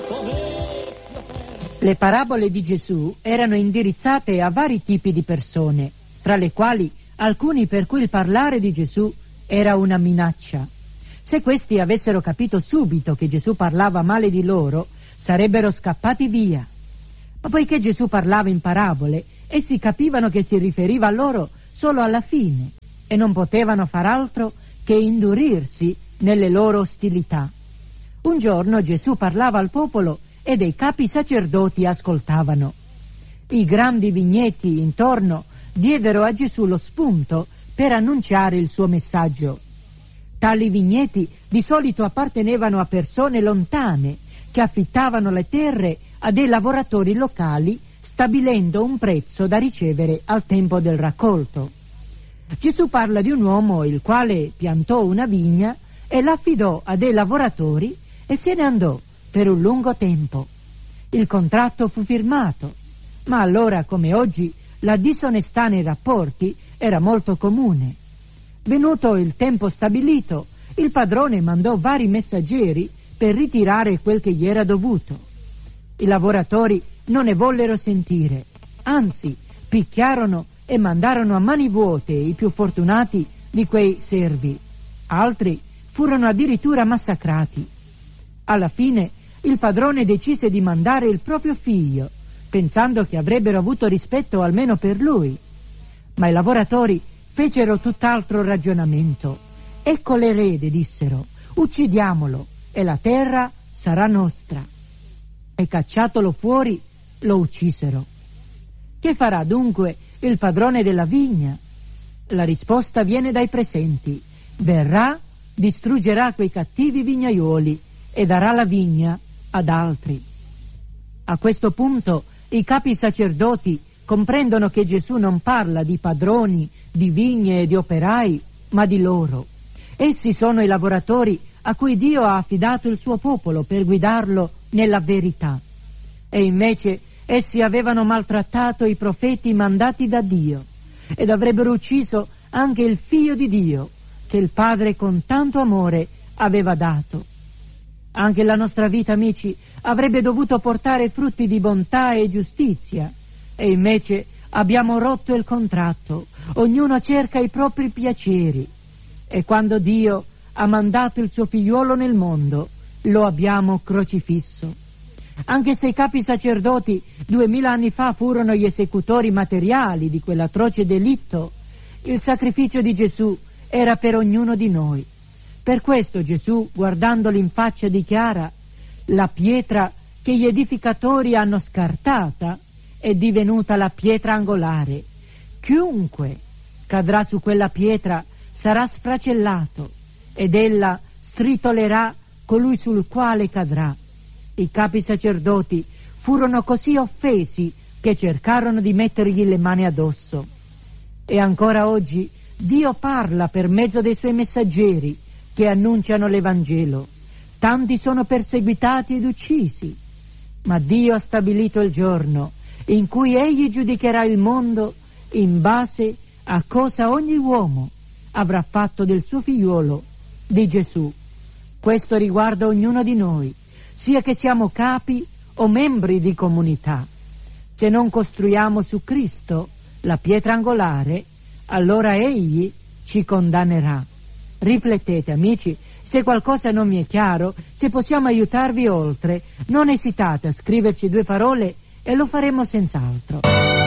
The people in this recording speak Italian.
Le parabole di Gesù erano indirizzate a vari tipi di persone, tra le quali alcuni per cui il parlare di Gesù era una minaccia. Se questi avessero capito subito che Gesù parlava male di loro, sarebbero scappati via. Ma poiché Gesù parlava in parabole, essi capivano che si riferiva a loro solo alla fine e non potevano far altro che indurirsi nelle loro ostilità. Un giorno Gesù parlava al popolo e dei capi sacerdoti ascoltavano. I grandi vigneti intorno diedero a Gesù lo spunto per annunciare il suo messaggio. Tali vigneti di solito appartenevano a persone lontane che affittavano le terre a dei lavoratori locali, stabilendo un prezzo da ricevere al tempo del raccolto. Gesù parla di un uomo il quale piantò una vigna e l'affidò a dei lavoratori e se ne andò per un lungo tempo. Il contratto fu firmato, ma allora come oggi la disonestà nei rapporti era molto comune. Venuto il tempo stabilito, il padrone mandò vari messaggeri per ritirare quel che gli era dovuto. I lavoratori non ne vollero sentire, anzi picchiarono e mandarono a mani vuote i più fortunati di quei servi. Altri furono addirittura massacrati. Alla fine il padrone decise di mandare il proprio figlio, pensando che avrebbero avuto rispetto almeno per lui. Ma i lavoratori fecero tutt'altro ragionamento. Ecco l'erede, dissero, uccidiamolo e la terra sarà nostra. E cacciatolo fuori, lo uccisero. Che farà dunque il padrone della vigna? La risposta viene dai presenti. Verrà, distruggerà quei cattivi vignaioli e darà la vigna ad altri. A questo punto i capi sacerdoti comprendono che Gesù non parla di padroni, di vigne e di operai, ma di loro. Essi sono i lavoratori a cui Dio ha affidato il suo popolo per guidarlo nella verità. E invece essi avevano maltrattato i profeti mandati da Dio ed avrebbero ucciso anche il figlio di Dio che il Padre con tanto amore aveva dato. Anche la nostra vita, amici, avrebbe dovuto portare frutti di bontà e giustizia, e invece abbiamo rotto il contratto. Ognuno cerca i propri piaceri, e quando Dio ha mandato il suo figliuolo nel mondo, lo abbiamo crocifisso. Anche se i capi sacerdoti 2000 anni fa furono gli esecutori materiali di quell'atroce delitto, il sacrificio di Gesù era per ognuno di noi. Per questo Gesù, guardandoli in faccia, dichiara: la pietra che gli edificatori hanno scartata è divenuta la pietra angolare. Chiunque cadrà su quella pietra sarà sfracellato, ed ella stritolerà colui sul quale cadrà. I capi sacerdoti furono così offesi che cercarono di mettergli le mani addosso. E ancora oggi Dio parla per mezzo dei suoi messaggeri che annunciano l'Evangelo. Tanti sono perseguitati ed uccisi, ma Dio ha stabilito il giorno in cui Egli giudicherà il mondo in base a cosa ogni uomo avrà fatto del suo figliuolo, di Gesù. Questo riguarda ognuno di noi, sia che siamo capi o membri di comunità. Se non costruiamo su Cristo, la pietra angolare, allora Egli ci condannerà. Riflettete, amici, se qualcosa non mi è chiaro, se possiamo aiutarvi oltre, non esitate a scriverci 2 parole e lo faremo senz'altro.